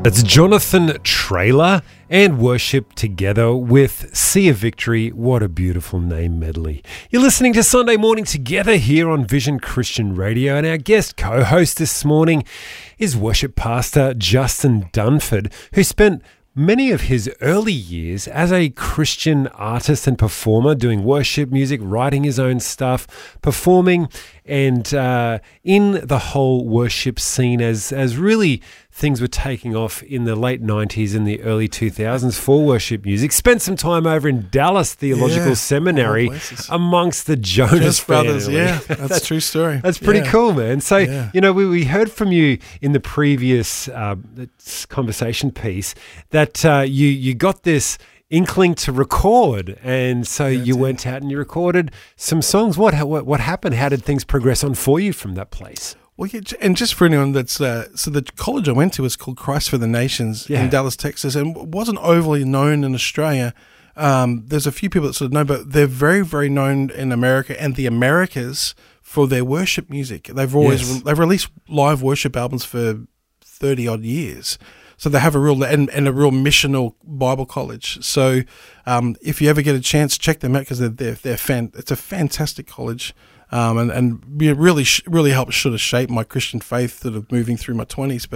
That's Jonathan Traylor and Worship Together with Sea of Victory. What a beautiful name medley. You're listening to Sunday Morning Together here on Vision Christian Radio, and our guest co-host this morning is worship pastor Justin Dunford, who spent many of his early years as a Christian artist and performer, doing worship music, writing his own stuff, performing, and in the whole worship scene as really things were taking off in the late 90s and the early 2000s for worship music. Spent some time over in Dallas Theological Seminary amongst the Jonas Brothers. family. Yeah, that's a true story. That's pretty cool, man. So, you know, we heard from you in the previous conversation piece that you got this inkling to record, and so you went out and you recorded some songs. What happened? How did things progress on for you from that place? Well, yeah, and just for anyone that's so the college I went to was called Christ for the Nations in Dallas, Texas, and wasn't overly known in Australia. There's a few people that sort of know, but they're very, very known in America and the Americas for their worship music. They've released live worship albums for 30 odd years. So they have a real and a real missional Bible college. So if you ever get a chance, check them out because it's a fantastic college, and really helped sort of shape my Christian faith sort of moving through my 20s.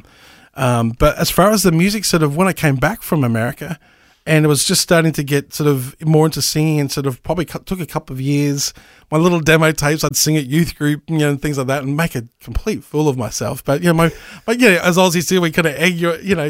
But as far as the music, sort of when I came back from America, and it was just starting to get sort of more into singing, and sort of probably took a couple of years. My little demo tapes, I'd sing at youth group, and things like that, and make a complete fool of myself. But as Aussies do, we kind of egg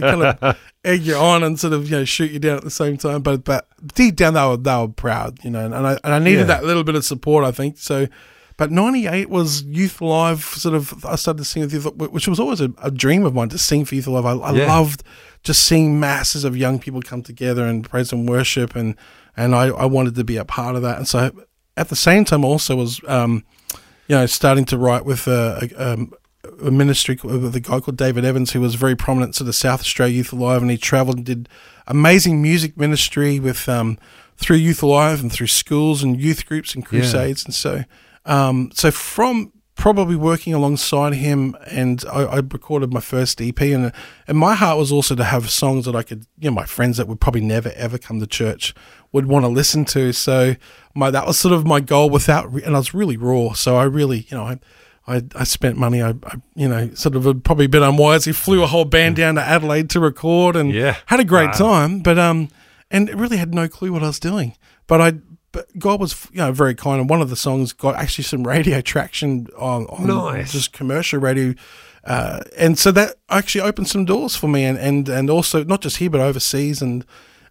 you on and sort of shoot you down at the same time. But deep down, they were proud, and I needed that little bit of support, I think. So, but 98 was Youth Alive. Sort of, I started to sing with Youth, which was always a dream of mine, to sing for Youth Alive. I loved just seeing masses of young people come together and praise and worship, and I wanted to be a part of that. And so at the same time also was, starting to write with a ministry with a guy called David Evans, who was very prominent to the South Australia Youth Alive, and he travelled and did amazing music ministry with through Youth Alive and through schools and youth groups and crusades. And so from probably working alongside him, and I recorded my first EP, and my heart was also to have songs that I could, my friends that would probably never ever come to church would want to listen to. So that was sort of my goal and I was really raw. So I really, I spent money. I sort of had probably been unwise. He flew a whole band down to Adelaide to record, and had a great time. But and really had no clue what I was doing. But God was, very kind, and one of the songs got actually some radio traction on just commercial radio, and so that actually opened some doors for me, and also not just here but overseas, and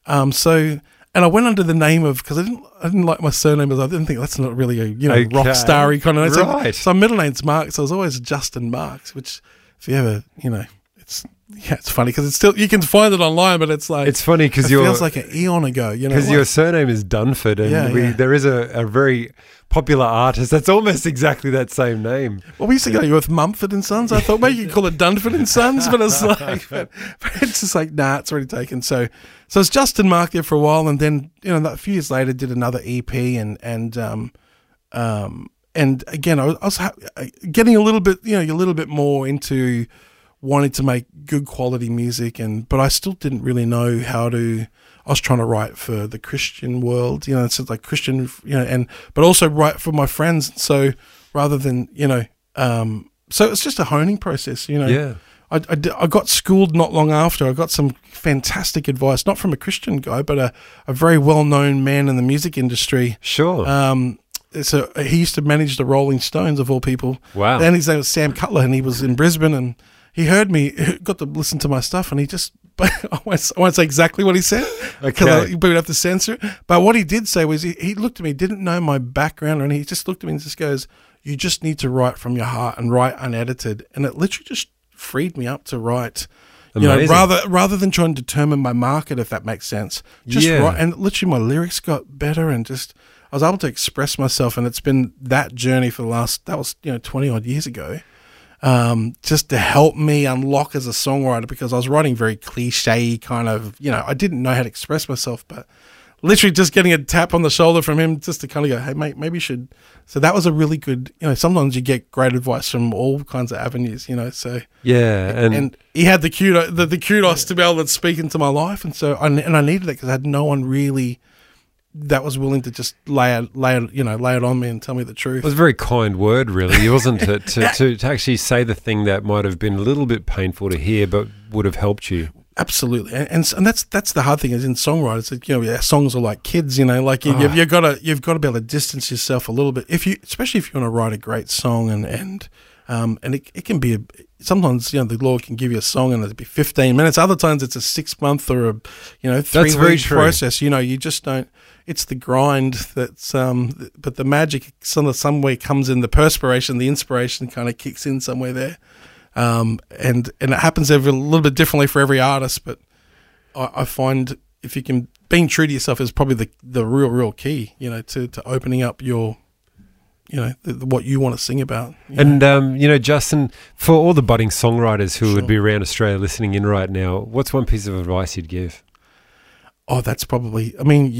I went under the name of, because I didn't like my surname, because I didn't think that's not really a rock starry kind of name. Right. So my middle name's Mark, so I was always Justin Marks, which if you ever it's funny because it's still, you can find it online, but it's like, it's funny because it feels like an eon ago, because your surname is Dunford, and there is a very popular artist that's almost exactly that same name. Well, we used to go with Mumford and Sons. I thought maybe you could call it Dunford and Sons, but it's like, but it's just like, nah, it's already taken. So it's Justin Mark there for a while, and then a few years later did another EP, and again I was getting a little bit more into wanting to make good quality music, but I still didn't really know how to. I was trying to write for the Christian world, it's like Christian, but also write for my friends. So rather than, so it's just a honing process, I got schooled not long after. I got some fantastic advice, not from a Christian guy, but a very well-known man in the music industry. Sure. He used to manage the Rolling Stones, of all people. Wow. And his name was Sam Cutler, and he was in Brisbane, and he heard me, got to listen to my stuff, and he just, I won't say exactly what he said, because we would have to censor it. But what he did say was, he looked at me, didn't know my background, and he just looked at me and just goes, "You just need to write from your heart and write unedited." And it literally just freed me up to write. Rather than trying to determine my market, if that makes sense. Just write, and literally my lyrics got better, and just I was able to express myself, and it's been that journey for the last, that was 20 odd years ago. Just to help me unlock as a songwriter, because I was writing very cliche kind of, I didn't know how to express myself, but literally just getting a tap on the shoulder from him just to kind of go, hey, mate, maybe you should. So that was a really good, sometimes you get great advice from all kinds of avenues, so. Yeah. And he had the kudos to be able to speak into my life. And so, I needed it because I had no one really that was willing to just lay it on me and tell me the truth. It was a very kind word, really, wasn't it? To actually say the thing that might have been a little bit painful to hear, but would have helped you. Absolutely, and that's the hard thing is in songwriters. Our songs are like kids. You've got to be able to distance yourself a little bit especially if you want to write a great song and it can be sometimes the Lord can give you a song and it'll be 15 minutes. Other times it's a 6 month or a 3-week process. You just don't. It's the grind that's but the magic somewhere comes in the perspiration, the inspiration kind of kicks in somewhere there. And it happens a little bit differently for every artist, but I find if you can, being true to yourself is probably the real key, to opening up your, what you want to sing about. And, Justin, for all the budding songwriters who would be around Australia listening in right now, what's one piece of advice you'd give? Oh, that's probably,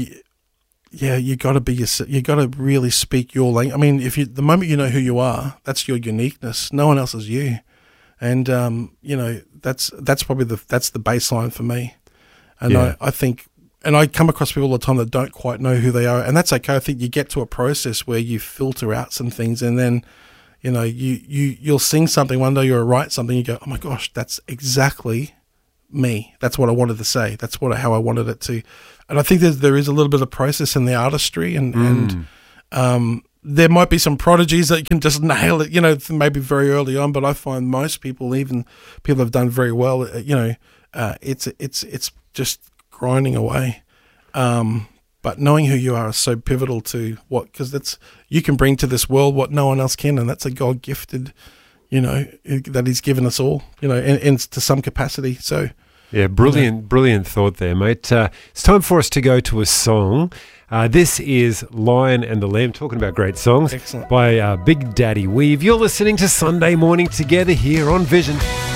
you got to be yourself. You got to really speak your language. The moment you know who you are, that's your uniqueness. No one else is you. And that's probably the baseline for me. And I think, and I come across people all the time that don't quite know who they are, and that's okay. I think you get to a process where you filter out some things, and then you'll sing something one day, you'll write something, you go, oh my gosh, that's exactly me. That's what I wanted to say. That's how I wanted it to. And I think there is a little bit of process in the artistry, and there might be some prodigies that can just nail it, maybe very early on. But I find most people, even people have done very well, it's just grinding away. But knowing who you are is so pivotal to because you can bring to this world what no one else can, and that's a God gifted, that He's given us all, and to some capacity. So. Yeah, brilliant thought there, mate. It's time for us to go to a song. This is Lion and the Lamb, talking about great songs. Excellent. By Big Daddy Weave. You're listening to Sunday Morning Together here on Vision.